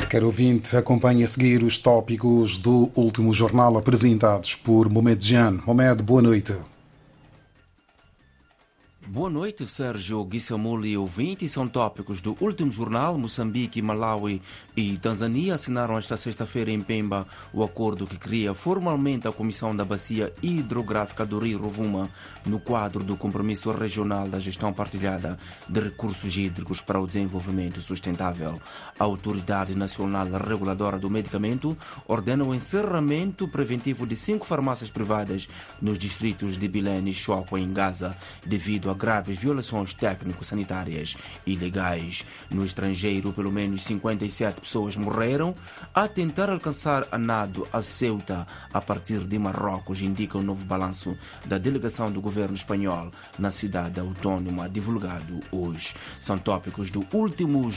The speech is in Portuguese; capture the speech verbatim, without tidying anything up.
Caro ouvinte, acompanhe a seguir os tópicos do último jornal apresentados por Mohamed Jean. Mohamed, boa noite. Boa noite, Sérgio Guissamuli, ouvinte. São tópicos do último jornal. Moçambique, Malawi e Tanzânia assinaram esta sexta-feira em Pemba o acordo que cria formalmente a Comissão da Bacia Hidrográfica do Rio Rovuma no quadro do Compromisso Regional da Gestão Partilhada de Recursos Hídricos para o Desenvolvimento Sustentável. A Autoridade Nacional Reguladora do Medicamento ordena o encerramento preventivo de cinco farmácias privadas nos distritos de Bilene e Chokwe, em Gaza, devido a graves violações técnico-sanitárias ilegais. No estrangeiro, pelo menos cinquenta e sete pessoas morreram a tentar alcançar a nado a Ceuta a partir de Marrocos, indica o novo balanço da delegação do governo espanhol na cidade autónoma, divulgado hoje. São tópicos do último